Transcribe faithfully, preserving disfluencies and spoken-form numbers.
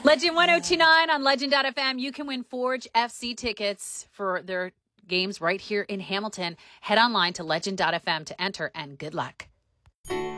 Legend one oh two nine on Legend dot F M. You can win Forge F C tickets for their games right here in Hamilton. Head online to Legend dot F M to enter, and good luck.